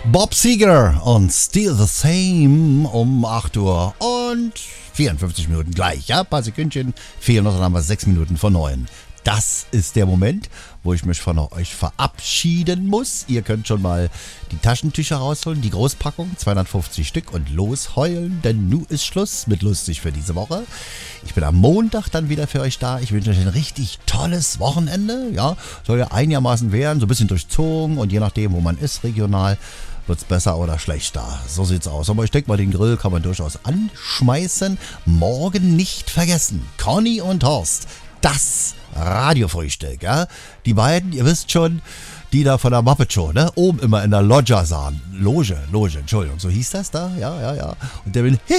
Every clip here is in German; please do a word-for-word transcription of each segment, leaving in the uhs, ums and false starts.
Bob Seger und Still the Same um acht Uhr und vierundfünfzig Minuten gleich. Ja, ein paar Sekündchen fehlen noch, dann haben wir sechs Minuten vor neun. Das ist der Moment, wo ich mich von euch verabschieden muss. Ihr könnt schon mal die Taschentücher rausholen, die Großpackung, zweihundertfünfzig Stück und losheulen, denn nu ist Schluss mit lustig für diese Woche. Ich bin am Montag dann wieder für euch da. Ich wünsche euch ein richtig tolles Wochenende. Ja, soll ja einigermaßen werden, so ein bisschen durchzogen und je nachdem, wo man ist, regional, wird's besser oder schlechter. So sieht's aus. Aber ich denke mal, den Grill kann man durchaus anschmeißen. Morgen nicht vergessen, Conny und Horst, das Radiofrühstück, ja. Die beiden, ihr wisst schon, die da von der Muppet Show, ne? Oben immer in der Loggia sahen. Loge, Loge, Entschuldigung, so hieß das da? Ja, ja, ja. Und der will,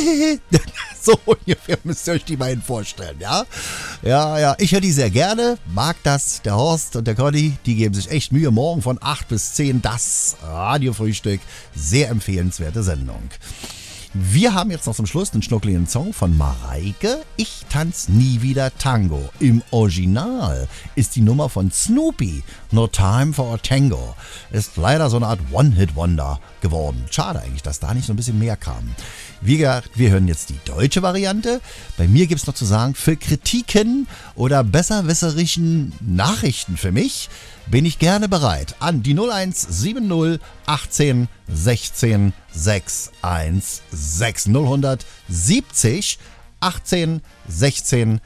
so ungefähr müsst ihr euch die beiden vorstellen, ja? Ja, ja, ich höre die sehr gerne, mag das. Der Horst und der Conny, die geben sich echt Mühe. Morgen von acht bis zehn, das Radiofrühstück. Sehr empfehlenswerte Sendung. Wir haben jetzt noch zum Schluss den schnuckligen Song von Mareike. Ich tanz nie wieder Tango. Im Original ist die Nummer von Snoopy, No Time for a Tango. Ist leider so eine Art One-Hit-Wonder geworden. Schade eigentlich, dass da nicht so ein bisschen mehr kam. Wie gesagt, wir hören jetzt die deutsche Variante. Bei mir gibt es noch zu sagen, für Kritiken oder besserwisserischen Nachrichten für mich bin ich gerne bereit. An die null eins sieben null achtzehn sechzehn sechshundertsechzehn. null siebzig achtzehn sechzehn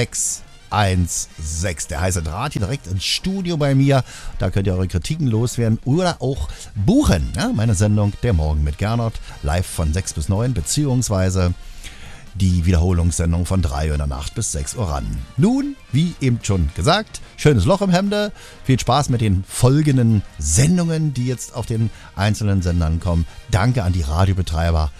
sechshundertsechzehn. Der heiße Draht hier direkt ins Studio bei mir. Da könnt ihr eure Kritiken loswerden oder auch buchen. Ja, meine Sendung Der Morgen mit Gernot. Live von sechs bis neun, beziehungsweise die Wiederholungssendung von drei Uhr in der Nacht bis sechs Uhr ran. Nun, wie eben schon gesagt, schönes Loch im Hemde. Viel Spaß mit den folgenden Sendungen, die jetzt auf den einzelnen Sendern kommen. Danke an die Radiobetreiber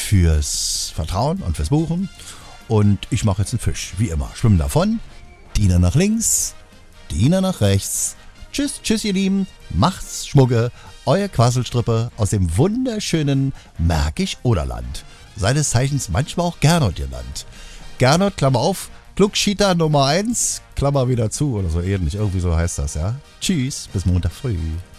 fürs Vertrauen und fürs Buchen. Und ich mache jetzt einen Fisch, wie immer. Schwimmen davon. Diener nach links, Diener nach rechts. Tschüss, tschüss ihr Lieben. Macht's Schmucke. Euer Quasselstrippe aus dem wunderschönen Märkisch-Oderland. Seines Zeichens manchmal auch Gernot genannt. Gernot, Klammer auf, Klugschieter Nummer eins, Klammer wieder zu oder so ähnlich. Irgendwie so heißt das, ja. Tschüss, bis Montag früh.